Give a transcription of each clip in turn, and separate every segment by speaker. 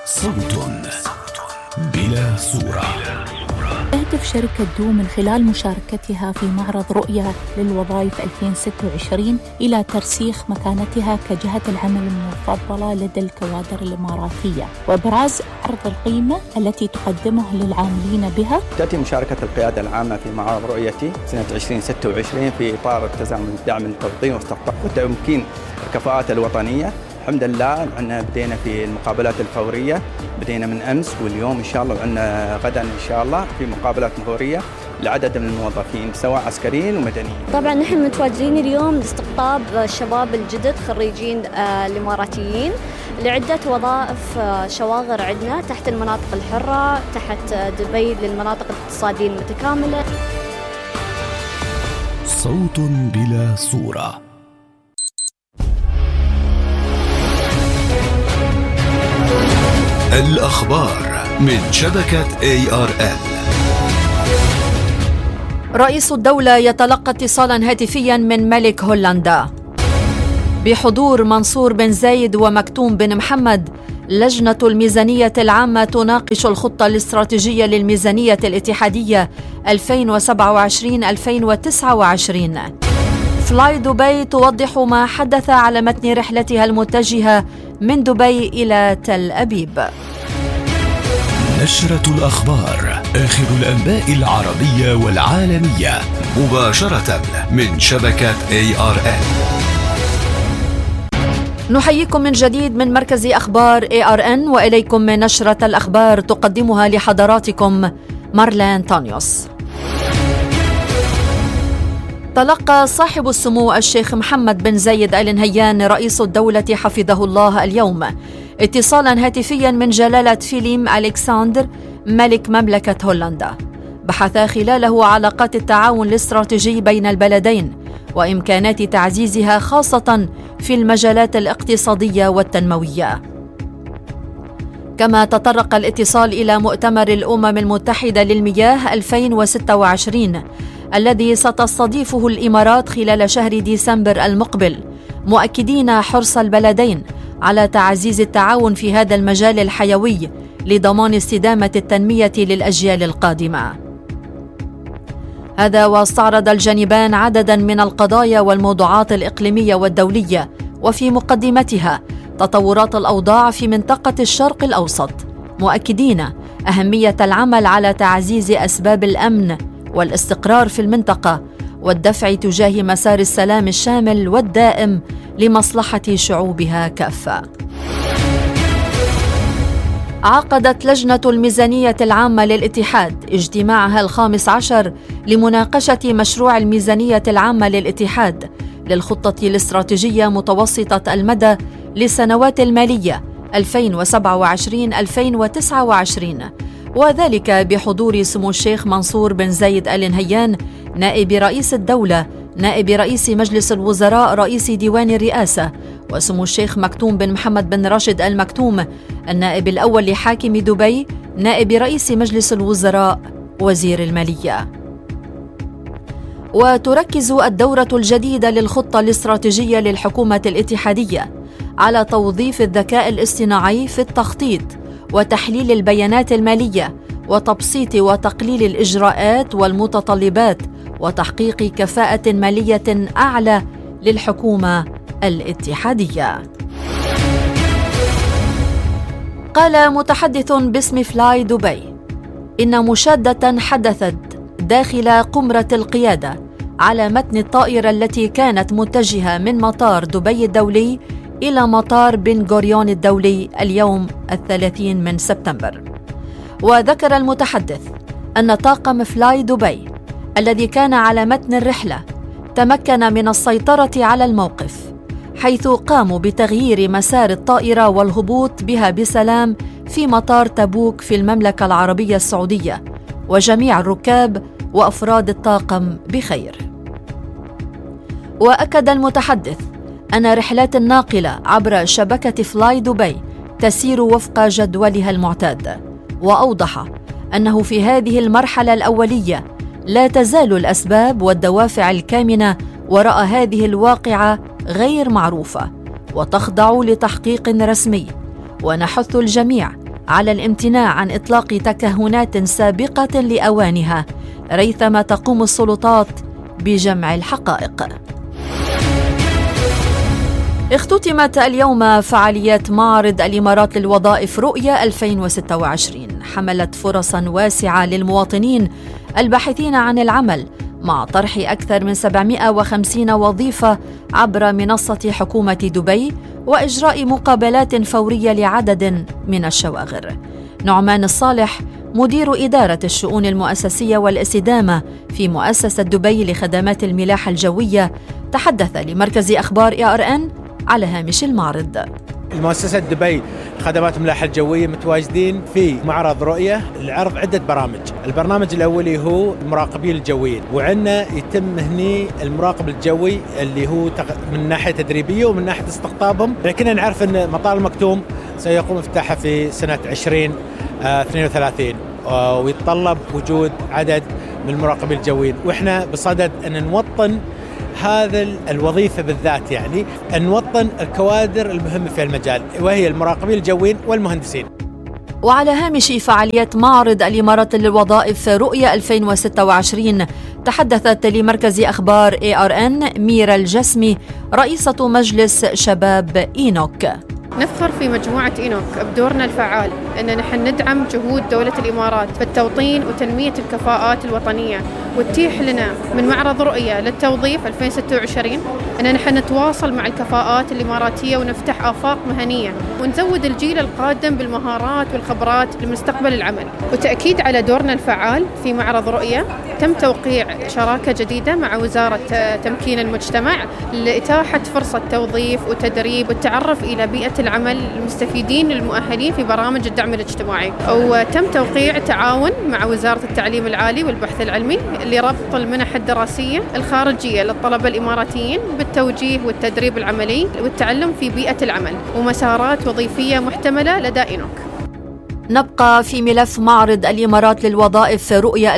Speaker 1: صوت بلا صورة.
Speaker 2: تهدف شركة دو من خلال مشاركتها في معرض رؤية للوظائف 2026 إلى ترسيخ مكانتها كجهة العمل المفضلة لدى الكوادر الإماراتية وإبراز عرض القيمة التي تقدمه للعاملين بها.
Speaker 3: تأتي مشاركة القيادة العامة في معرض رؤيتي سنة 2026 في إطار التزامن الدعم التوطين وتمكين الكفاءات الوطنية. الحمد لله عندنا بدينا في المقابلات الفورية، بدينا من أمس واليوم إن شاء الله، وعندنا غدا إن شاء الله في مقابلات فورية لعدد من الموظفين سواء عسكريين ومدنيين.
Speaker 4: طبعا نحن متواجدين اليوم لاستقطاب الشباب الجدد خريجين الإماراتيين لعدة وظائف شواغر عندنا تحت المناطق الحرة، تحت دبي للمناطق الاقتصادية المتكاملة.
Speaker 1: صوت بلا صورة. الأخبار من شبكة ARN.
Speaker 5: رئيس الدولة يتلقى اتصالا هاتفيا من ملك هولندا بحضور منصور بن زايد ومكتوم بن محمد. لجنة الميزانية العامة تناقش الخطة الاستراتيجية للميزانية الاتحادية 2027-2029. فلاي دبي توضح ما حدث على متن رحلتها المتجهة من دبي إلى تل أبيب.
Speaker 1: نشرة الأخبار، آخر الأنباء العربية والعالمية مباشرة من شبكة ARN.
Speaker 5: نحييكم من جديد من مركز أخبار ARN، وإليكم من نشرة الأخبار تقدمها لحضراتكم مارلين تانيوس. تلقى صاحب السمو الشيخ محمد بن زايد آل نهيان رئيس الدولة حفظه الله اليوم اتصالا هاتفيا من جلالة فيليم ألكسندر ملك مملكة هولندا. بحث خلاله علاقات التعاون الاستراتيجي بين البلدين وإمكانات تعزيزها خاصة في المجالات الاقتصادية والتنموية. كما تطرق الاتصال إلى مؤتمر الأمم المتحدة للمياه 2026 الذي ستستضيفه الإمارات خلال شهر ديسمبر المقبل، مؤكدين حرص البلدين على تعزيز التعاون في هذا المجال الحيوي لضمان استدامة التنمية للأجيال القادمة. هذا واستعرض الجانبان عددا من القضايا والموضوعات الإقليمية والدولية، وفي مقدمتها تطورات الأوضاع في منطقة الشرق الأوسط، مؤكدين أهمية العمل على تعزيز أسباب الأمن والاستقرار في المنطقة والدفع تجاه مسار السلام الشامل والدائم لمصلحة شعوبها كافة. عقدت لجنة الميزانية العامة للاتحاد اجتماعها ال15 لمناقشة مشروع الميزانية العامة للاتحاد للخطة الاستراتيجية متوسطة المدى للسنوات المالية 2027-2029، وذلك بحضور سمو الشيخ منصور بن زايد آل نهيان نائب رئيس الدولة، نائب رئيس مجلس الوزراء رئيس ديوان الرئاسة، وسمو الشيخ مكتوم بن محمد بن راشد آل مكتوم النائب الأول لحاكم دبي، نائب رئيس مجلس الوزراء وزير المالية. وتركز الدورة الجديدة للخطة الاستراتيجية للحكومة الاتحادية على توظيف الذكاء الاصطناعي في التخطيط وتحليل البيانات المالية وتبسيط وتقليل الإجراءات والمتطلبات وتحقيق كفاءة مالية أعلى للحكومة الاتحادية. قال متحدث باسم فلاي دبي إن مشادة حدثت داخل قمرة القيادة على متن الطائرة التي كانت متجهة من مطار دبي الدولي إلى مطار بن غوريون الدولي اليوم 30 من سبتمبر. وذكر المتحدث أن طاقم فلاي دبي الذي كان على متن الرحلة تمكن من السيطرة على الموقف، حيث قاموا بتغيير مسار الطائرة والهبوط بها بسلام في مطار تبوك في المملكة العربية السعودية، وجميع الركاب وأفراد الطاقم بخير. وأكد المتحدث أن رحلات الناقلة عبر شبكة فلاي دبي تسير وفق جدولها المعتاد، وأوضح أنه في هذه المرحلة الأولية لا تزال الأسباب والدوافع الكامنة وراء هذه الواقعة غير معروفة وتخضع لتحقيق رسمي، ونحث الجميع على الامتناع عن إطلاق تكهنات سابقة لأوانها ريثما تقوم السلطات بجمع الحقائق. اختتمت اليوم فعاليات معرض الإمارات للوظائف رؤية 2026، حملت فرصاً واسعة للمواطنين الباحثين عن العمل مع طرح أكثر من 750 وظيفة عبر منصة حكومة دبي وإجراء مقابلات فورية لعدد من الشواغر. نعمان الصالح مدير إدارة الشؤون المؤسسية والاستدامة في مؤسسة دبي لخدمات الملاحة الجوية تحدث لمركز أخبار ARN على هامش المعرض.
Speaker 6: المؤسسة دبي خدمات الملاحة الجوية متواجدين في معرض رؤية لعرض عدة برامج. البرنامج الأولي هو المراقبين الجويين، وعندنا يتم هني المراقب الجوي اللي هو من ناحية تدريبية ومن ناحية استقطابهم. لكننا نعرف أن مطار المكتوم سيقوم افتتاحه في سنة 2032 ويتطلب وجود عدد من المراقبين الجويين، وإحنا بصدد أن نوطن هذا الوظيفة بالذات، يعني أن نوطن الكوادر المهمة في المجال وهي المراقبين الجويين والمهندسين.
Speaker 5: وعلى هامش فعاليات معرض الإمارات للوظائف رؤية 2026 تحدثت لمركز أخبار ARN ميرا الجسمي رئيسة مجلس شباب إينوك.
Speaker 7: نفخر في مجموعة إينوك بدورنا الفعال أن نحن ندعم جهود دولة الإمارات في التوطين وتنمية الكفاءات الوطنية، وتتيح لنا من معرض رؤية للتوظيف 2026 أن نحن نتواصل مع الكفاءات الإماراتية ونفتح آفاق مهنية ونزود الجيل القادم بالمهارات والخبرات لمستقبل العمل. وتأكيد على دورنا الفعال في معرض رؤية تم توقيع شراكة جديدة مع وزارة تمكين المجتمع لإتاحة فرصة توظيف وتدريب والتعرف إلى بيئة العمل المستفيدين المؤهلين في برامج الدعم الاجتماعي. وتم توقيع تعاون مع وزارة التعليم العالي والبحث العلمي لربط المنح الدراسية الخارجية للطلبة الإماراتيين بالتوجيه والتدريب العملي والتعلم في بيئة العمل ومسارات وظيفية محتملة لدى إينوك.
Speaker 5: نبقى في ملف معرض الإمارات للوظائف رؤية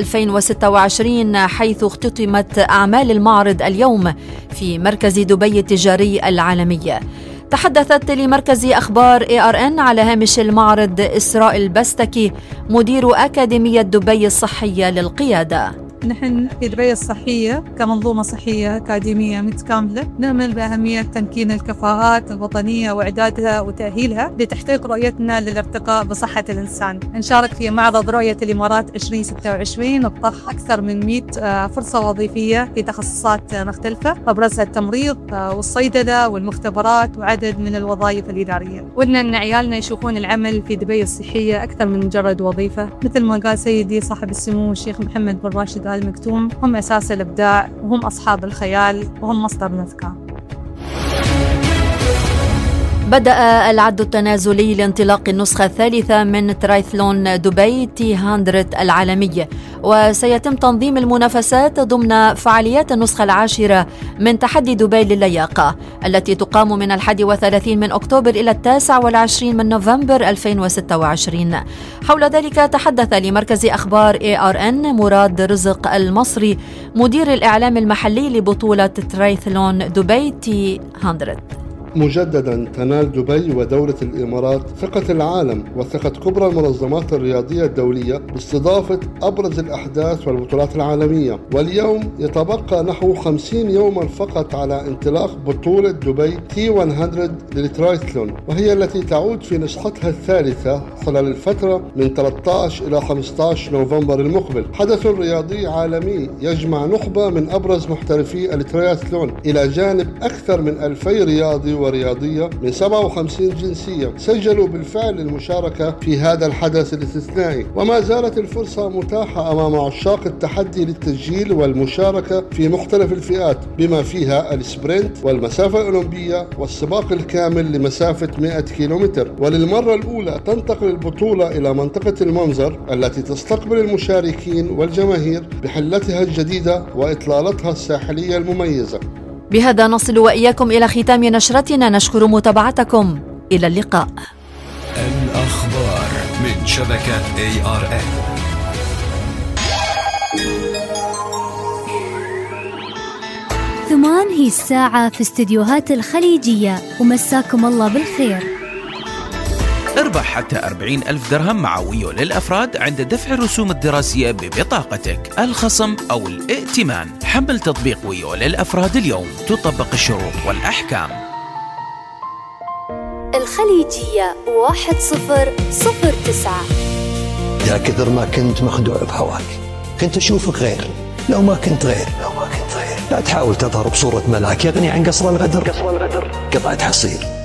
Speaker 5: 2026 حيث اختتمت أعمال المعرض اليوم في مركز دبي التجاري العالمي. تحدثت لمركز أخبار ARN على هامش المعرض إسراء البستكي مدير أكاديمية دبي الصحية للقيادة.
Speaker 8: نحن في دبي الصحية كمنظومة صحية أكاديمية متكاملة نؤمن بأهمية تمكين الكفاءات الوطنية وإعدادها وتأهيلها لتحقيق رؤيتنا للارتقاء بصحة الإنسان. نشارك في معرض رؤية الإمارات 2026 نطرح أكثر من 100 فرصة وظيفية في تخصصات مختلفة أبرزها التمريض والصيدلة والمختبرات وعدد من الوظائف الإدارية. ودنا أن عيالنا يشوفون العمل في دبي الصحية أكثر من مجرد وظيفة، مثل ما قال سيدي صاحب السمو الشيخ محمد بن راشد آل مكتوم، هم أساس الإبداع وهم أصحاب الخيال وهم مصدر الأذكار.
Speaker 5: بدأ العد التنازلي لانطلاق النسخة الثالثة من ترايثلون دبي T100 العالمي، وسيتم تنظيم المنافسات ضمن فعاليات النسخة العاشرة من تحدي دبي للياقة التي تقام من 31 من أكتوبر إلى 29 من نوفمبر 2026. حول ذلك تحدث لمركز أخبار ARN مراد رزق المصري مدير الإعلام المحلي لبطولة ترايثلون دبي T100.
Speaker 9: مجددا تنال دبي ودولة الإمارات ثقة العالم وثقة كبرى المنظمات الرياضية الدولية باستضافة أبرز الأحداث والبطولات العالمية، واليوم يتبقى نحو 50 يوما فقط على انطلاق بطولة دبي T100 للترايثلون، وهي التي تعود في نسختها الثالثة خلال الفترة من 13 إلى 15 نوفمبر المقبل. حدث رياضي عالمي يجمع نخبة من أبرز محترفي الترايثلون إلى جانب أكثر من 2000 رياضي ورياضية من 57 جنسية سجلوا بالفعل المشاركة في هذا الحدث الاستثنائي، وما زالت الفرصة متاحة أمام عشاق التحدي للتسجيل والمشاركة في مختلف الفئات بما فيها السبرنت والمسافة الأولمبية والسباق الكامل لمسافة 100 كيلومتر. وللمرة الأولى تنتقل البطولة إلى منطقة المنظر التي تستقبل المشاركين والجماهير بحلتها الجديدة وإطلالتها الساحلية المميزة.
Speaker 5: بهذا نصل وإياكم إلى ختام نشرتنا، نشكر متابعتكم، إلى اللقاء.
Speaker 1: الأخبار من شبكة ARN.
Speaker 10: ثمان هي الساعة في استديوهات الخليجية، ومساكم الله بالخير. اربح حتى 40,000 درهم مع ويو للأفراد عند دفع الرسوم الدراسية ببطاقتك، الخصم أو الائتمان. حمل تطبيق ويو للأفراد اليوم، تطبق الشروط والأحكام.
Speaker 11: الخليجية 1009.
Speaker 12: يا كثر ما كنت مخدوع بهواك، كنت أشوفك غير. لو ما كنت غير لا تحاول تظهر بصورة ملاك يغني عن قصر الغدر. قطعة حصير